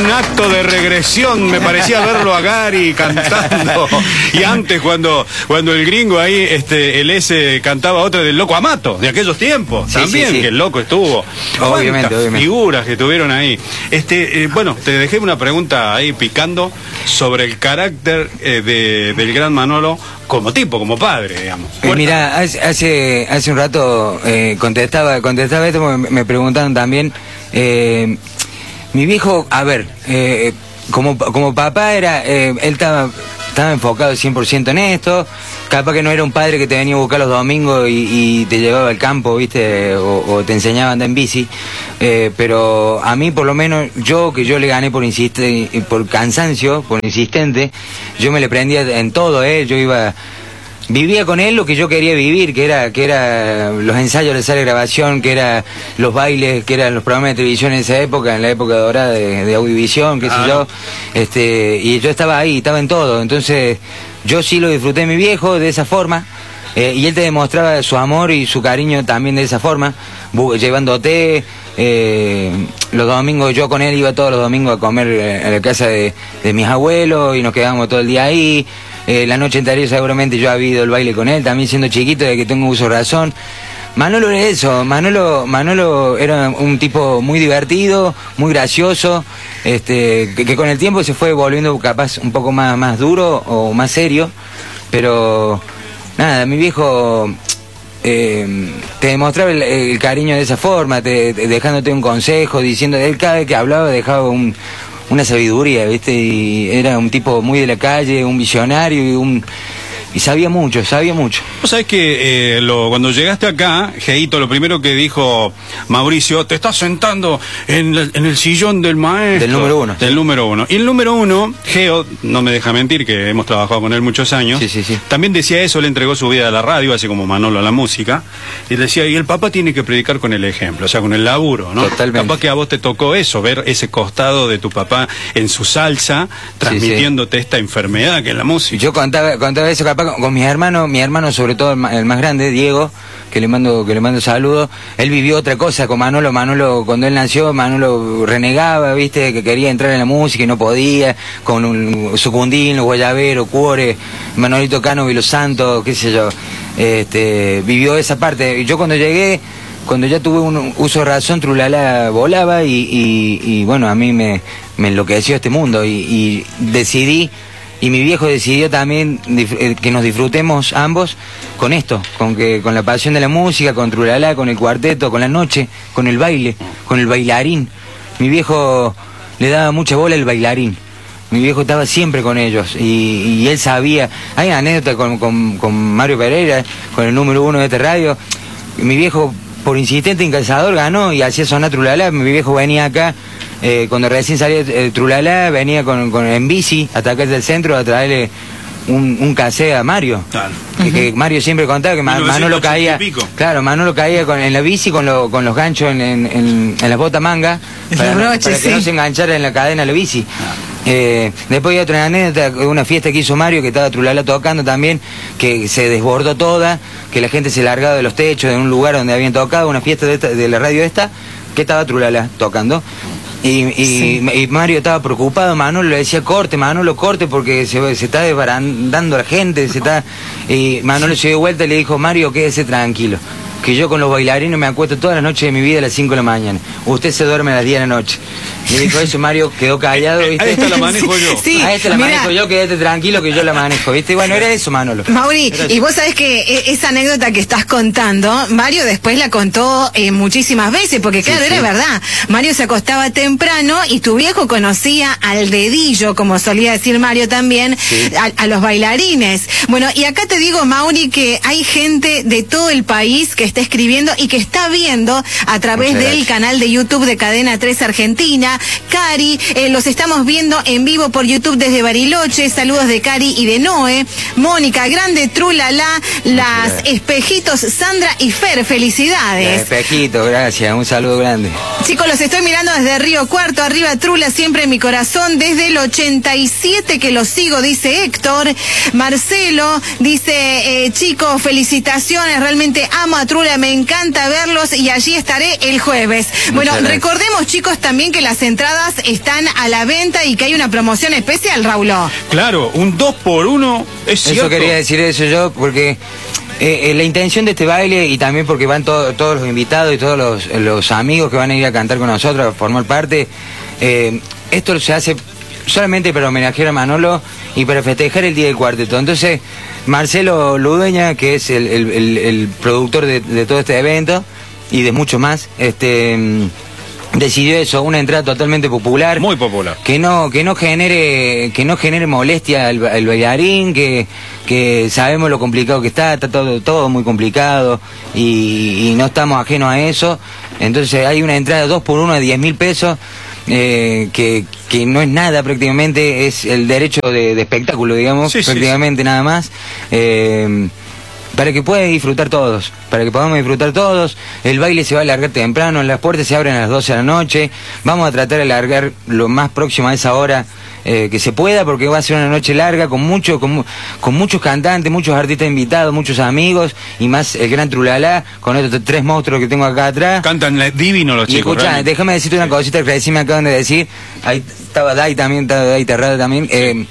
un acto de regresión, me parecía verlo a Gary cantando. Y antes cuando el gringo ahí, el S cantaba otra del Loco Amato, de aquellos tiempos, sí, también, sí. que el loco estuvo. Obviamente. Figuras que estuvieron ahí. Bueno, te dejé una pregunta ahí picando sobre el carácter del gran Manolo como tipo, como padre, digamos. Mira, hace un rato contestaba esto porque me preguntaron también. Mi viejo, a ver, como papá él estaba enfocado 100% en esto. Capaz que no era un padre que te venía a buscar los domingos y te llevaba al campo, ¿viste? O te enseñaba a andar en bici. Pero a mí, por lo menos, yo le gané por cansancio, por insistente, yo me le prendía en todo, vivía con él lo que yo quería vivir, que era los ensayos de la sala de grabación, que era los bailes, que eran los programas de televisión en esa época, en la época dorada de Audiovisión, qué sé yo. Y yo estaba ahí, estaba en todo. Entonces, yo sí lo disfruté de mi viejo de esa forma. Y él te demostraba su amor y su cariño también de esa forma, llevándote. Los domingos yo con él iba todos los domingos a comer a la casa de mis abuelos y nos quedábamos todo el día ahí. La noche anterior seguramente yo había ido al baile con él, también siendo chiquito, de que tengo uso de razón. Manolo era eso, Manolo era un tipo muy divertido, muy gracioso, que con el tiempo se fue volviendo capaz un poco más duro o más serio, pero nada, mi viejo te demostraba el cariño de esa forma, dejándote un consejo, diciendo, él cada vez que hablaba dejaba una sabiduría, ¿viste? Y era un tipo muy de la calle, un visionario y sabía mucho. Vos sabés que cuando llegaste acá, Geito, lo primero que dijo Mauricio, te estás sentando en el sillón del maestro. Del número uno. Del número uno. Y el número uno, Geo, no me deja mentir, que hemos trabajado con él muchos años. Sí. También decía eso, le entregó su vida a la radio, así como Manolo a la música. Y decía, y el papá tiene que predicar con el ejemplo, o sea, con el laburo, ¿no? Totalmente. Capaz que a vos te tocó eso, ver ese costado de tu papá en su salsa, transmitiéndote esta enfermedad que es la música. Yo contaba eso capaz con mis hermanos, mi hermano sobre todo el más grande, Diego, que le mando saludos. Él vivió otra cosa con Manolo cuando él nació, Manolo renegaba, viste, que quería entrar en la música y no podía, con su Cundín, los Guayaberos, Cuore, Manolito Cano, Vilo Santo, qué sé yo. Vivió esa parte. Yo cuando llegué, cuando ya tuve un uso de razón, Trulala volaba y bueno, a mí me enloqueció este mundo y decidí. Y mi viejo decidió también que nos disfrutemos ambos con esto, con la pasión de la música, con Trulala, con el cuarteto, con la noche, con el baile, con el bailarín. Mi viejo le daba mucha bola al bailarín. Mi viejo estaba siempre con ellos y él sabía. Hay una anécdota con Mario Pereira, con el número uno de este radio. Mi viejo, por insistente incalzador, ganó y hacía sonar Trulala. Mi viejo venía acá. Cuando recién salía Trulala, venía en bici hasta acá del centro a traerle un cassette a Mario. Claro. Que Mario siempre contaba que Manolo caía. Claro, Manolo caía en la bici con los ganchos en las botas manga para que no se enganchara en la cadena de la bici. Después hay otra anécdota, una fiesta que hizo Mario, que estaba Trulala tocando también, que se desbordó toda, que la gente se largaba de los techos de un lugar donde habían tocado, una fiesta de la radio que estaba Trulala tocando. Y Mario estaba preocupado, Manolo le decía, Manolo, corte, porque se está desbarandando la gente, y Manolo se dio vuelta y le dijo, Mario, quédese tranquilo, que yo con los bailarines me acuesto todas las noches de mi vida a las 5 de la mañana. Usted se duerme a las 10 de la noche. Y dijo eso, Mario quedó callado, ¿viste? A esta la manejo yo. Sí, a esta la manejo yo, quédate tranquilo que yo la manejo, ¿viste? Y bueno, era eso, Manolo. Mauri, y vos sabés que esa anécdota que estás contando, Mario después la contó muchísimas veces, porque claro, era verdad. Mario se acostaba temprano y tu viejo conocía al dedillo, como solía decir Mario también, a los bailarines. Bueno, y acá te digo, Mauri, que hay gente de todo el país que está escribiendo y que está viendo a través del canal de YouTube de Cadena 3 Argentina. Cari, los estamos viendo en vivo por YouTube desde Bariloche. Saludos de Cari y de Noé. Mónica, grande, Trulala, las Espejitos, Sandra y Fer, felicidades. Espejitos, gracias, un saludo grande. Chicos, los estoy mirando desde Río Cuarto, arriba Trula, siempre en mi corazón, desde el 87 que lo sigo, dice Héctor. Marcelo dice, chicos, felicitaciones, realmente amo a Trula. espectacular, me encanta verlos y allí estaré el jueves. Bueno, recordemos, chicos, también que las entradas están a la venta y que hay una promoción especial, Raulo. Claro, un 2x1, es cierto. Eso quería decir eso yo, porque la intención de este baile, y también porque van todos los invitados y todos los amigos que van a ir a cantar con nosotros, a formar parte, esto se hace solamente para homenajear a Manolo y para festejar el Día del Cuarteto. Entonces, Marcelo Ludueña, que es el productor de todo este evento y de mucho más, decidió eso, una entrada totalmente popular, muy popular, que no genere molestia al bailarín, que sabemos lo complicado que está todo muy complicado y no estamos ajenos a eso. Entonces hay una entrada 2x1 de 10.000 pesos, que no es nada prácticamente, es el derecho de espectáculo, digamos, prácticamente nada más. Para que puedan disfrutar todos, para que podamos disfrutar todos. El baile se va a alargar temprano, las puertas se abren a las 12 de la noche. Vamos a tratar de alargar lo más próximo a esa hora que se pueda, porque va a ser una noche larga con muchos cantantes, muchos artistas invitados, muchos amigos y más el gran Trulalá con estos 3 monstruos que tengo acá atrás. Cantan divino los chicos. Y escuchá, déjame decirte una cosita que recién me acaban de decir. Ahí estaba Dai también, estaba Dai Terrada también.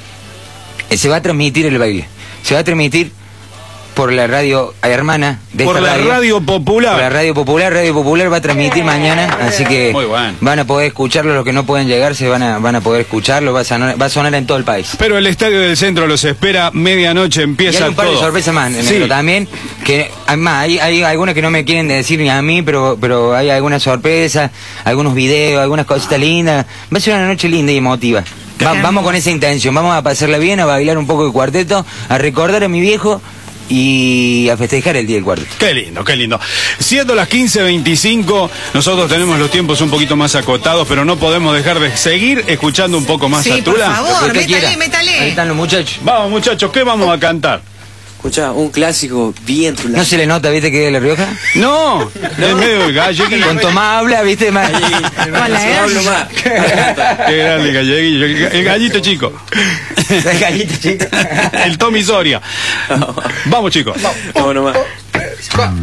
Se va a transmitir el baile, se va a transmitir por la radio hermana de por esta la radio popular. Por la Radio Popular va a transmitir mañana, así que van a poder escucharlo, los que no pueden llegar van a poder escucharlo, va a sonar en todo el país. Pero el Estadio del Centro los espera, medianoche empieza todo. Y hay un par de sorpresas más, negro, también, que además hay algunas que no me quieren decir ni a mí, pero hay algunas sorpresas, algunos videos, algunas cositas lindas. Va a ser una noche linda y emotiva. Vamos con esa intención, vamos a pasarla bien, a bailar un poco de cuarteto, a recordar a mi viejo y a festejar el Día del Cuarteto. Qué lindo, qué lindo. Siendo las 15:25, nosotros tenemos los tiempos un poquito más acotados, pero no podemos dejar de seguir escuchando un poco más a Tula. Por favor, métale. Ahí están los muchachos. Vamos, muchachos, ¿qué vamos a cantar? Escuchá, un clásico bien Tula. ¿No se le nota, viste, que es de La Rioja? No, es medio galleguillo. Cuanto más habla, viste, más. Hablo más. Qué grande galleguillo, el gallito chico. El gallito chico. El Tommy Soria. Vamos, chicos. Vamos nomás.